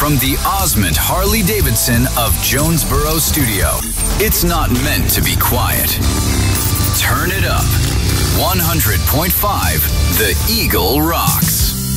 from the Osmond Harley-Davidson of Jonesboro Studio. It's not meant to be quiet. Turn it up. 100.5 The Eagle Rocks.